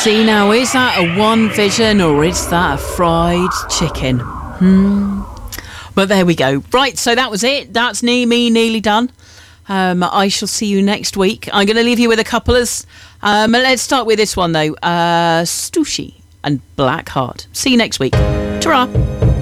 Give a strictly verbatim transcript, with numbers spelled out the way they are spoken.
See now, is that a One Vision or is that a fried chicken? Hmm. But there we go. Right, so that was it. That's me, me nearly done. Um, I shall see you next week. I'm going to leave you with a couple of... Um, let's start with this one, though. Uh, Stussy and Black Heart. See you next week. Ta-ra.